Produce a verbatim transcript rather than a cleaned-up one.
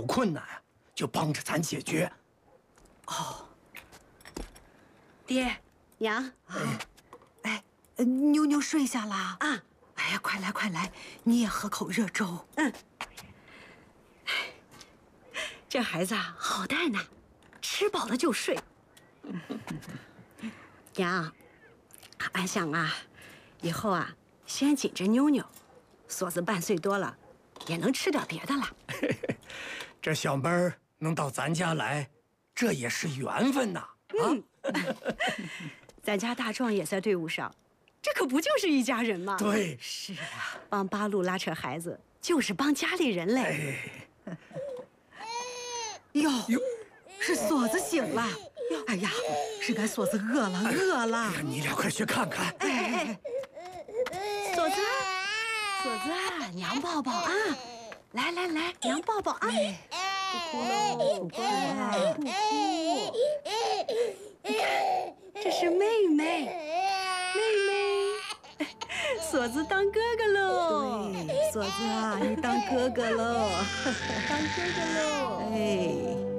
困难啊，就帮着咱解决。 哦， 爹娘， 哎，哎，妞妞睡下啦？ 啊， 哎呀，快来快来，你也喝口热粥。 嗯。这孩子啊，好带呢，吃饱了就睡。娘，俺想啊，以后啊，先紧着妞妞，锁子半岁多了，也能吃点别的了。 这小妹儿能到咱家来，这也是缘分呐！啊， 嗯、咱家大壮也在队伍上，这可不就是一家人吗？ 对， 是啊， 帮八路拉扯孩子，就是帮家里人嘞。 哎， 哟哟，是锁子醒了。哎呀，是俺锁子饿了，饿了。 哎呀，你俩快去看看。 哎哎哎， 锁子，锁子，娘抱抱啊！来来来，娘抱抱啊！不哭喽，不哭了，不哭。你看，这是妹妹，妹妹，锁子当哥哥喽。 对，锁子啊，你当哥哥喽， 当哥哥喽。 哎。